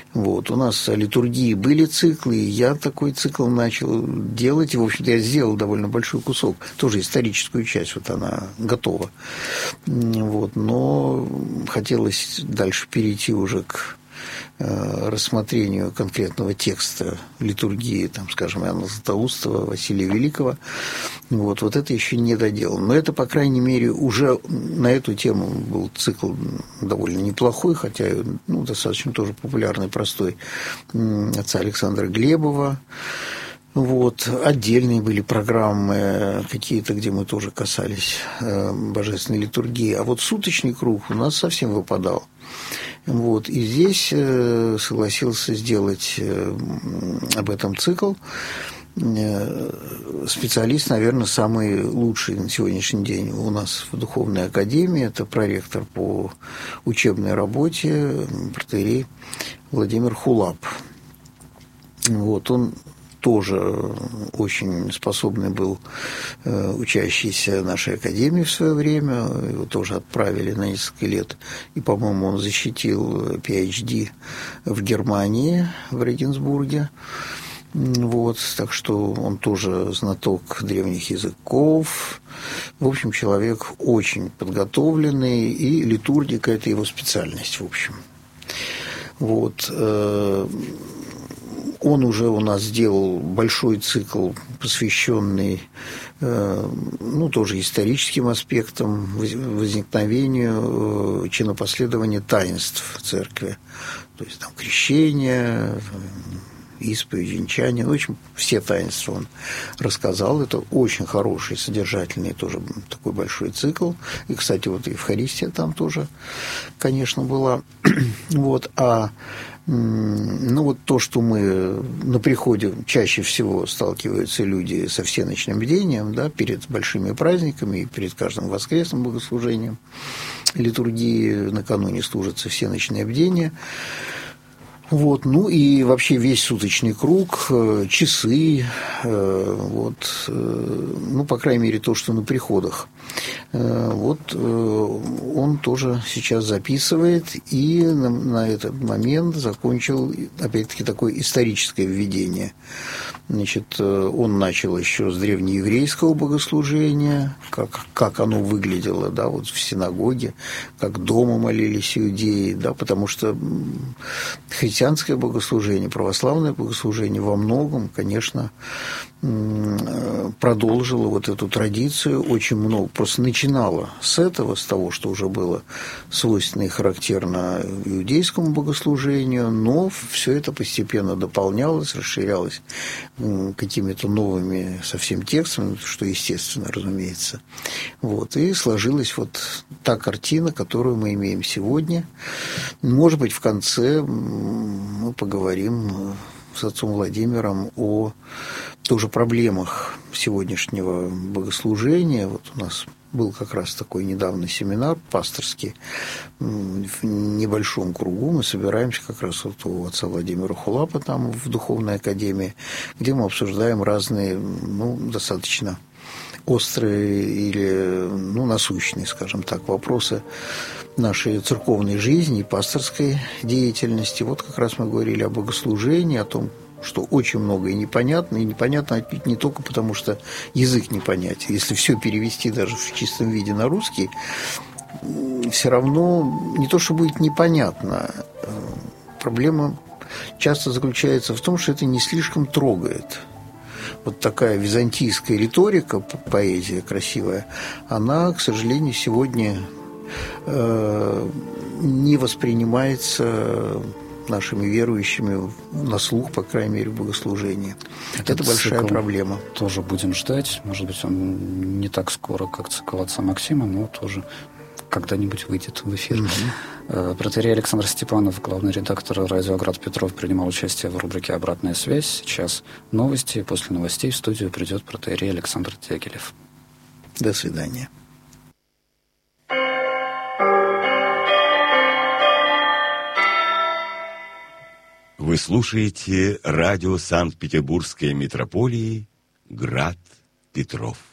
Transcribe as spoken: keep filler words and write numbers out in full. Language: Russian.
Вот. У нас о литургии были циклы, и я такой цикл начал делать. И, в общем-то, я сделал довольно большой кусок, тоже историческую часть, вот она готова. Вот. Но хотелось дальше перейти уже к рассмотрению конкретного текста литургии, там, скажем, Иоанна Златоустова, Василия Великого. Вот, вот это еще не доделано. Но это, по крайней мере, уже на эту тему был цикл довольно неплохой, хотя ну, достаточно тоже популярный, простой, отца Александра Глебова. Вот. Отдельные были программы какие-то, где мы тоже касались божественной литургии. А вот суточный круг у нас совсем выпадал. Вот. И здесь согласился сделать об этом цикл специалист, наверное, самый лучший на сегодняшний день у нас в Духовной Академии. Это проректор по учебной работе, протоиерей Владимир Хулап. Вот. Он тоже очень способный был учащийся нашей академии в свое время. Его тоже отправили на несколько лет. И, по-моему, он защитил пи эйч ди в Германии, в Регенсбурге. Вот. Так что он тоже знаток древних языков. В общем, человек очень подготовленный. И литургика – это его специальность, в общем. Вот. Он уже у нас сделал большой цикл, посвященный, ну, тоже историческим аспектам, возникновению чинопоследования таинств в церкви. То есть там крещение, исповедь, венчание. В общем, все таинства он рассказал. Это очень хороший, содержательный тоже такой большой цикл. И, кстати, вот Евхаристия там тоже, конечно, была. Вот. А ну, вот то, что мы на приходе чаще всего сталкиваются люди со всеночным бдением, да, перед большими праздниками и перед каждым воскресным богослужением литургии накануне служится всеночное бдение. Вот, ну и вообще весь суточный круг, часы, вот, ну, по крайней мере, то, что на приходах. Вот он тоже сейчас записывает и на, на этот момент закончил, опять-таки, такое историческое введение. Значит, он начал еще с древнееврейского богослужения, как, как оно выглядело, да, вот в синагоге, как дома молились иудеи, да, потому что христианское богослужение, православное богослужение во многом, конечно, продолжило вот эту традицию, очень много, просто начинало с этого, с того, что уже было свойственно и характерно иудейскому богослужению, но все это постепенно дополнялось, расширялось какими-то новыми совсем текстами, что естественно, разумеется. Вот, и сложилась вот та картина, которую мы имеем сегодня. Может быть, в конце мы поговорим с отцом Владимиром о тоже проблемах сегодняшнего богослужения. Вот у нас был как раз такой недавно семинар пасторский в небольшом кругу. Мы собираемся как раз вот у отца Владимира Хулапа там в Духовной Академии, где мы обсуждаем разные, ну, достаточно острые или, ну, насущные, скажем так, вопросы нашей церковной жизни и пасторской деятельности. Вот как раз мы говорили о богослужении, о том, что очень многое непонятно, и непонятно не только потому, что язык непонятен. Если все перевести даже в чистом виде на русский, все равно не то, что будет непонятно. Проблема часто заключается в том, что это не слишком трогает. Вот такая византийская риторика, поэзия красивая, она, к сожалению, сегодня э, не воспринимается нашими верующими на слух, по крайней мере, в богослужении. Этот Это большая проблема. Тоже будем ждать. Может быть, он не так скоро, как цикл отца Максима, но тоже когда-нибудь выйдет в эфир. Mm-hmm. Протоиерей Александр Степанов, главный редактор радио «Град Петров», принимал участие в рубрике «Обратная связь». Сейчас новости. После новостей в студию придет протоиерей Александр Дягилев. До свидания. Вы слушаете радио Санкт-Петербургской митрополии «Град Петров».